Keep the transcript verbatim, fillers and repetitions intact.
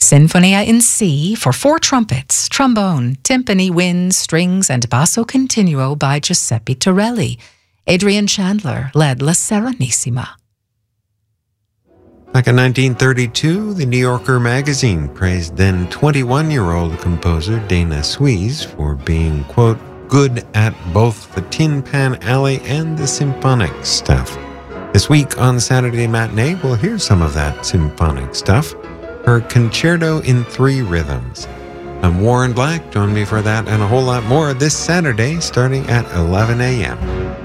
Sinfonia in C for four trumpets, trombone, timpani, winds, strings, and basso continuo by Giuseppe Torelli. Adrian Chandler led La Serenissima. Back in nineteen thirty-two, the New Yorker magazine praised then twenty-one-year-old composer Dana Suisse for being, quote, good at both the Tin Pan Alley and the symphonic stuff. This week on Saturday Matinee, we'll hear some of that symphonic stuff. Her Concerto in Three Rhythms. I'm Warren Black. Join me for that and a whole lot more this Saturday starting at eleven a.m.